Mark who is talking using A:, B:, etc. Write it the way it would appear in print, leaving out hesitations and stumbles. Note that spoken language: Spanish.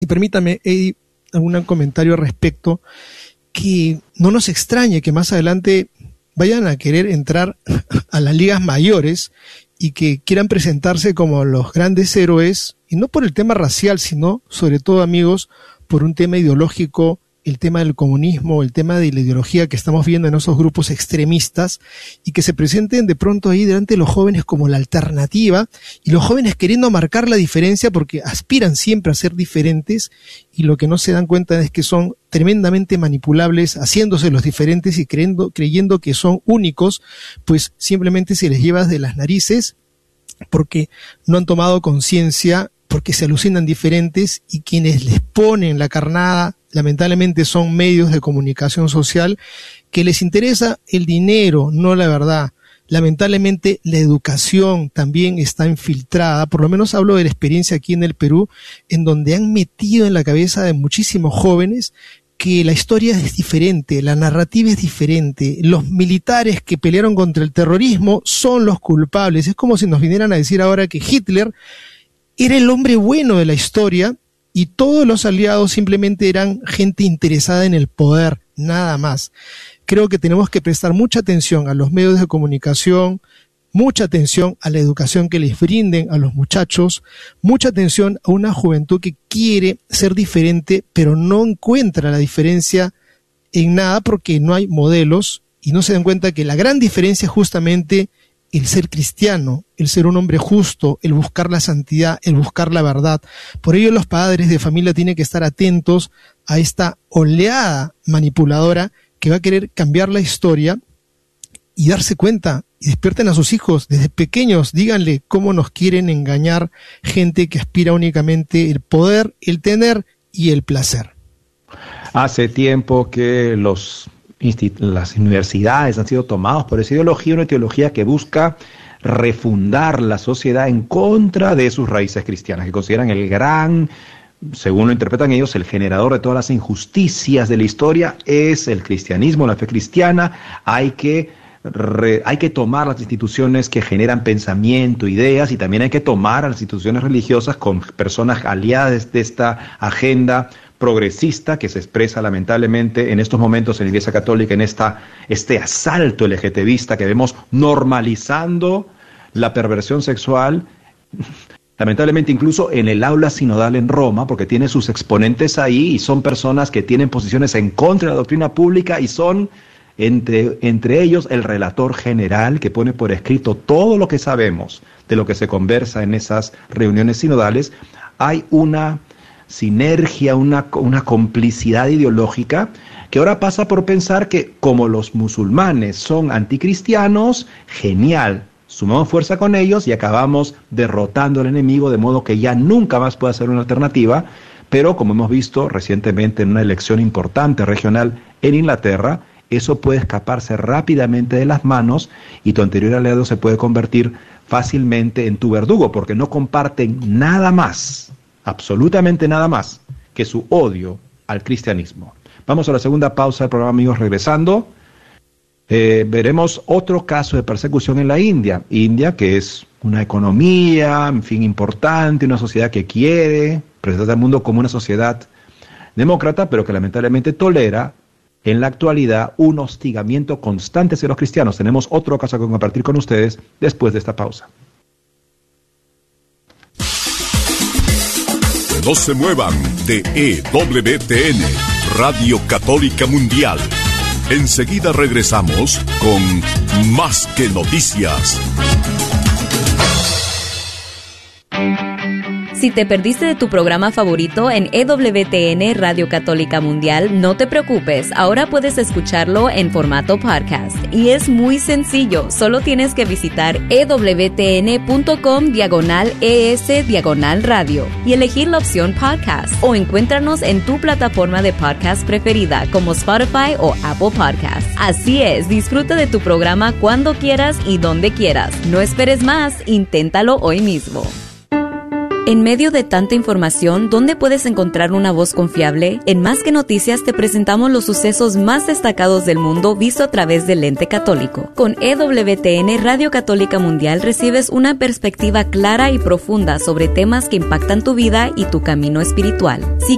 A: Y permítame, Eddie, algún comentario al respecto, que no nos extrañe que más adelante vayan a querer entrar a las ligas mayores y que quieran presentarse como los grandes héroes, y no por el tema racial, sino sobre todo, amigos, por un tema ideológico, el tema del comunismo, el tema de la ideología que estamos viendo en esos grupos extremistas, y que se presenten de pronto ahí delante de los jóvenes como la alternativa, y los jóvenes queriendo marcar la diferencia porque aspiran siempre a ser diferentes, y lo que no se dan cuenta es que son tremendamente manipulables, haciéndose los diferentes y creyendo que son únicos, pues simplemente se les lleva de las narices porque no han tomado conciencia, porque se alucinan diferentes, y quienes les ponen la carnada lamentablemente son medios de comunicación social que les interesa el dinero, no la verdad. Lamentablemente la educación también está infiltrada, por lo menos hablo de la experiencia aquí en el Perú, en donde han metido en la cabeza de muchísimos jóvenes que la historia es diferente, la narrativa es diferente, los militares que pelearon contra el terrorismo son los culpables. Es como si nos vinieran a decir ahora que Hitler era el hombre bueno de la historia y todos los aliados simplemente eran gente interesada en el poder, nada más. Creo que tenemos que prestar mucha atención a los medios de comunicación, mucha atención a la educación que les brinden a los muchachos, mucha atención a una juventud que quiere ser diferente, pero no encuentra la diferencia en nada porque no hay modelos y no se dan cuenta que la gran diferencia es justamente el ser cristiano, el ser un hombre justo, el buscar la santidad, el buscar la verdad. Por ello los padres de familia tienen que estar atentos a esta oleada manipuladora que va a querer cambiar la historia y darse cuenta, y despierten a sus hijos desde pequeños, díganle cómo nos quieren engañar gente que aspira únicamente el poder, el tener y el placer.
B: Hace tiempo que las universidades han sido tomadas por esa ideología, una ideología que busca refundar la sociedad en contra de sus raíces cristianas, que consideran el gran, según lo interpretan ellos, el generador de todas las injusticias de la historia es el cristianismo, la fe cristiana. Hay que tomar las instituciones que generan pensamiento, ideas, y también hay que tomar a las instituciones religiosas con personas aliadas de esta agenda progresista que se expresa lamentablemente en estos momentos en la Iglesia Católica, en este asalto LGTBista que vemos normalizando la perversión sexual, lamentablemente incluso en el aula sinodal en Roma, porque tiene sus exponentes ahí y son personas que tienen posiciones en contra de la doctrina pública y son entre ellos el relator general que pone por escrito todo lo que sabemos de lo que se conversa en esas reuniones sinodales. Hay una sinergia, una complicidad ideológica que ahora pasa por pensar que como los musulmanes son anticristianos, genial, sumamos fuerza con ellos y acabamos derrotando al enemigo de modo que ya nunca más pueda ser una alternativa. Pero como hemos visto recientemente en una elección importante regional en Inglaterra, eso puede escaparse rápidamente de las manos y tu anterior aliado se puede convertir fácilmente en tu verdugo, porque no comparten nada más, absolutamente nada más, que su odio al cristianismo. Vamos a la segunda pausa del programa, amigos. Regresando, veremos otro caso de persecución en la India, que es una economía, en fin, importante, una sociedad que quiere presentar al mundo como una sociedad demócrata, pero que lamentablemente tolera en la actualidad un hostigamiento constante hacia los cristianos. Tenemos otro caso que compartir con ustedes después de esta pausa.
C: No se muevan de EWTN, Radio Católica Mundial. Enseguida regresamos con Más que Noticias.
D: Si te perdiste de tu programa favorito en EWTN Radio Católica Mundial, no te preocupes, ahora puedes escucharlo en formato podcast. Y es muy sencillo, solo tienes que visitar ewtn.com/ES/radio y elegir la opción podcast, o encuéntranos en tu plataforma de podcast preferida como Spotify o Apple Podcasts. Así es, disfruta de tu programa cuando quieras y donde quieras. No esperes más, inténtalo hoy mismo. En medio de tanta información, ¿dónde puedes encontrar una voz confiable? En Más que Noticias te presentamos los sucesos más destacados del mundo visto a través del lente católico. Con EWTN Radio Católica Mundial recibes una perspectiva clara y profunda sobre temas que impactan tu vida y tu camino espiritual.